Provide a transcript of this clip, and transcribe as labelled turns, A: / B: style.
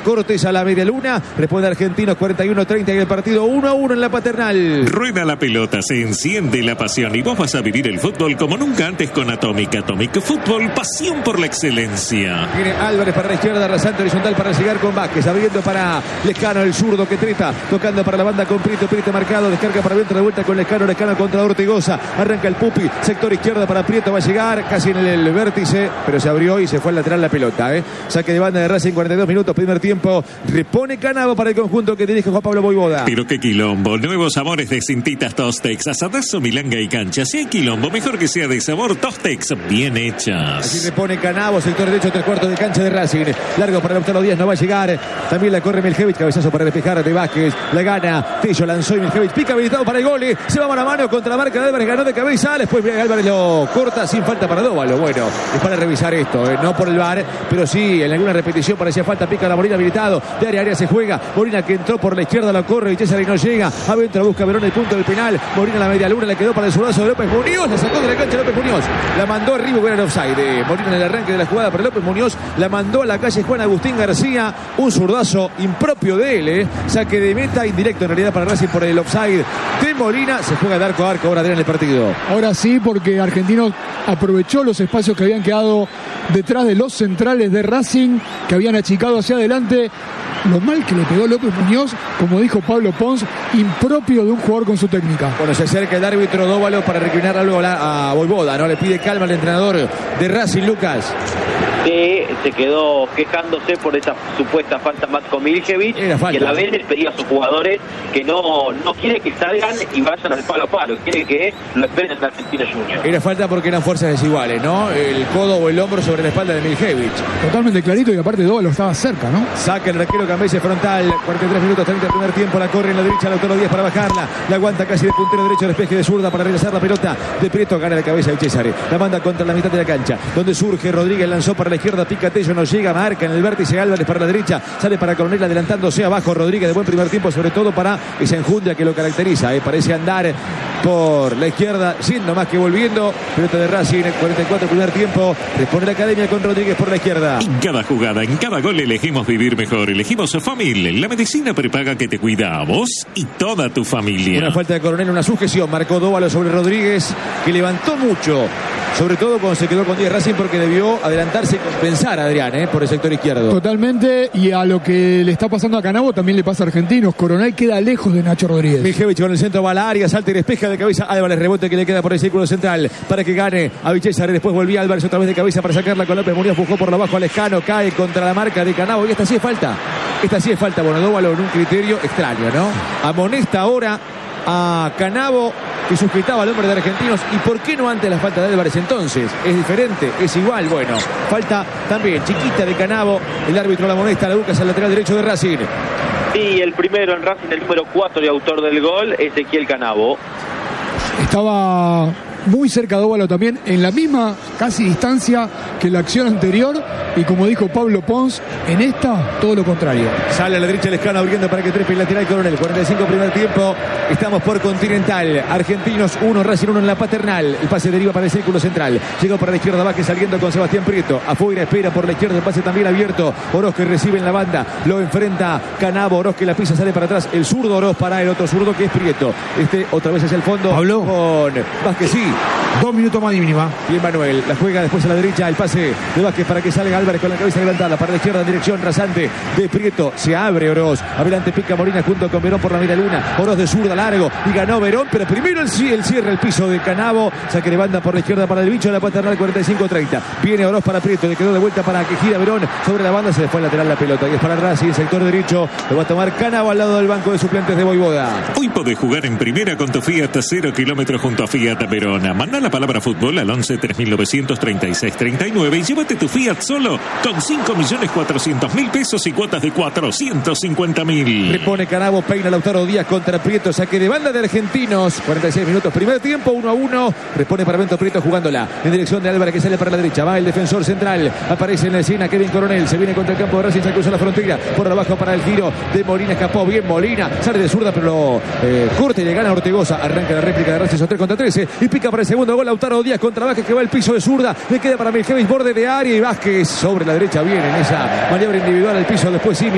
A: Cortés a la media luna. Responde Argentinos 41-30 en el partido 1-1 en la Paternal.
B: Rueda la pelota, se enciende la pasión y vos vas a vivir el fútbol como nunca antes con Atomic. Atomic Fútbol, pasión por la excelencia.
A: Viene Álvarez para la izquierda, rasante horizontal para llegar con Vázquez, abriendo para Lescano, el zurdo que treta, tocando para la banda con Prieto, Prieto marcado, descarga para adentro, de vuelta con Lescano, Lescano contra Ortigosa, arranca el Pupi, sector izquierda para Prieto, va a llegar casi en el vértice, pero se abrió y se fue al lateral la pelota, Saque de banda de Racing, 42 minutos, primer tiempo, repone Canavo para el conjunto que dirige Juan Pablo Voivoda.
B: Pero qué quilombo, nuevos sabores de cintitas Tostex, asadazo, milanga y cancha. Si hay quilombo, mejor que sea de sabor Tostex, bien hechas.
A: Así repone Canavo, sector derecho, 3/4 de cancha de Racing, largo para Lautaro Díaz, no va a llegar, también la corre Miljevic, cabezazo para despejar de Vázquez, la gana, Tello lanzó y Miljevic pica habilitado para el gol, se va mano a mano contra la marca de Álvarez, ganó de cabeza, después Álvarez lo corta sin falta para Dóvalo. Bueno, es para revisar esto, no por el VAR, pero sí en alguna repetición parecía falta, pica la Molina habilitado, de área a área se juega, Molina que entró por la izquierda, la corre y César y no llega, adentro busca Verón el punto del penal, Molina la media luna, le quedó para el zurdazo de López Muñoz, la sacó de la cancha López Muñoz, la mandó arriba con el offside, Molina en el arranque de la jugada para López Muñoz, la mandó a la calle Juan Agustín García, un zurdazo impropio de él, saque de meta indirecto en realidad para Racing por el offside de Molina, se juega de arco a arco ahora en el partido.
C: Ahora sí, porque Argentinos aprovechó los espacios que habían quedado detrás de los centrales de Racing, que habían achicado hacia adelante. Lo mal que le pegó López Muñoz, como dijo Pablo Pons, impropio de un jugador con su técnica.
A: Bueno, se acerca el árbitro Dóvalo para recriminar algo a Voivoda, ¿no? Le pide calma al entrenador de Racing, Lucas.
D: Que se quedó quejándose por esa supuesta falta Matko Miljevic, y a la vez les pedía a sus jugadores que no quiere que salgan y vayan al palo a palo, quiere que lo esperen en Argentinos Juniors.
A: Era falta porque eran fuerzas desiguales, ¿no? El codo o el hombro sobre la espalda de Miljevic.
C: Totalmente clarito, y aparte Dóvalo estaba cerca, ¿no?
A: Saca el arquero Cambese frontal, 43 minutos 30 del primer tiempo, la corre en la derecha Lautaro Díaz para bajarla, la aguanta casi de puntero derecho, despeje de zurda para regresar la pelota de Prieto, gana la cabeza de Cesare, la manda contra la mitad de la cancha, donde surge Rodríguez, lanzó para la izquierda, pica Tello, no llega, marca en el vértice Álvarez para la derecha, sale para Coronel adelantándose abajo Rodríguez, de buen primer tiempo, sobre todo para esa enjundia que lo caracteriza, parece andar por la izquierda, siendo más que volviendo, pelota de Racing, 44 primer tiempo, responde la Academia con Rodríguez por la izquierda.
B: En cada jugada, en cada gol elegimos vivir mejor, elegimos Famil, la medicina prepaga que te cuida a vos y toda tu familia.
A: Una falta de Coronel, una sujeción, marcó Dóvalo sobre Rodríguez, que levantó mucho, sobre todo cuando se quedó con 10 Racing, porque debió adelantarse y compensar a Adrián, por el sector izquierdo.
C: Totalmente, y a lo que le está pasando a Canavo también le pasa a Argentinos. Coronel queda lejos de Nacho Rodríguez.
A: Miljevic con el centro va a la área, salta y despeja de cabeza Álvarez, rebote que le queda por el círculo central para que gane a Vichesare, después volvía Álvarez otra vez de cabeza para sacarla con López Muñoz, empujó por la abajo a Lescano, cae contra la marca de Canavo y esta sí es falta. Bueno, Dóvalo en un criterio extraño, ¿no? Amonesta ahora a Canavo, que sujetaba al hombre de Argentinos. ¿Y por qué no antes la falta de Álvarez entonces? Es diferente, es igual. Bueno, falta también chiquita de Canavo. El árbitro la amonesta, la busca al lateral derecho de Racing.
D: Y el primero en Racing, el número 4 y autor del gol, Ezequiel Canavo.
C: Estaba muy cerca de Dóvalo también, en la misma casi distancia que la acción anterior, y como dijo Pablo Pons, en esta todo lo contrario.
A: Sale a la derecha Lescano abriendo para que trepe el lateral Coronel. 45 primer tiempo, estamos por Continental. Argentinos 1, Racing 1 en la Paternal. El pase deriva para el círculo central, llegó para la izquierda Vázquez saliendo con Sebastián Prieto, afuera espera por la izquierda, el pase también abierto, Oroz que recibe en la banda, lo enfrenta Canavo, Oroz que la pisa, sale para atrás, el zurdo Oroz para el otro zurdo que es Prieto, otra vez hacia el fondo.
E: Pablo
A: con Vázquez, sí.
E: 2 minutos más de mínima.
A: Bien Manuel, la juega después a la derecha, el pase de Vázquez para que salga Álvarez con la cabeza levantada, para la izquierda en dirección rasante de Prieto, se abre Oroz, adelante pica Molina junto con Verón por la media luna, Oroz de zurda largo y ganó Verón, pero primero el cierre, el piso de Canavo, saque de banda por la izquierda para el bicho de la Paternal, 45-30, viene Oroz para Prieto, le quedó de vuelta para que gira Verón sobre la banda, se le fue al lateral la pelota y es para Racing, sector derecho, lo va a tomar Canavo al lado del banco de suplentes de Voivoda.
B: Hoy podés jugar en primera con tu Fiat 0 kilómetros junto a Fiat Verona. Mandá la palabra fútbol al 11 3936 39 y llévate tu Fiat solo con 5.400.000 pesos y cuotas de 450.000.
A: Repone Canavo, peina Lautaro Díaz contra Prieto, saque de banda de Argentinos, 46 minutos, primer tiempo, 1-1, repone para Bento Prieto jugándola en dirección de Álvarez que sale para la derecha, va el defensor central, aparece en la escena Kevin Coronel, se viene contra el campo de Racing, se cruza la frontera, por abajo para el giro de Molina, escapó bien Molina, sale de zurda pero corte y le gana a Ortigosa, arranca la réplica de Racing, son 3-13 y pica para el segundo gol Lautaro Díaz contra Vázquez que va al piso de zurda, le queda para Miljevic, borde de área y Vázquez sobre la derecha, bien en esa maniobra individual al piso, después sí